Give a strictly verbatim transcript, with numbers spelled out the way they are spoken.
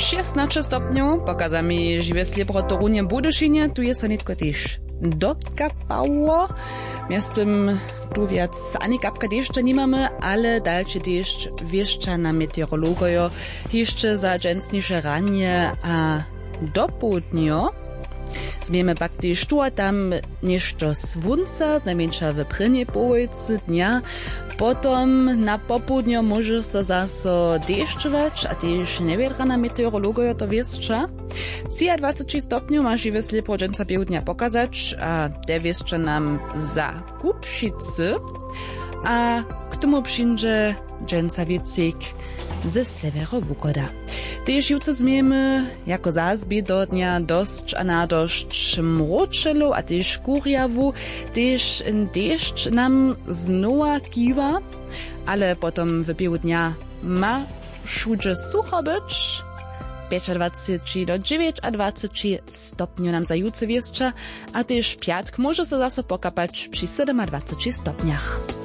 šestnaście stopňov, pokaza mi živé sliebro Torunie Budyšinie, tu je sa netko tiež dokapało. Miastem tu viac ani kapka dešća nemame, ale další dešć viešča na meteorologojo jeszcze za dženstniše ranie a dopółdnio. Zmiemy pak tiež tu a tam nešto svunca, znajmniejsza w prvnej polovici dnia. Potom na popółdnio może sa zaso dešćować, a tiež neviedrana meteorologojo to viesča. dwadzieścia stopňov ma živé sliepro dženca dnia pokazać, a te viesča nam za Kupšice. A k tomu přinže dženca viecik ze severovukoda. Tež jutce zmiemy jako zazby do dnia dosć a na dość mročelo a tež kurjawu, tež dešć nam znowa kiwa, ale potom w biegu dnia ma všudže sucho być. dwadzieścia pięć do dziewiętnastu stopňov nam za jutce wieszcza, a tež piatk może sa zase pokapać przy dwudziestu siedmiu stopniach.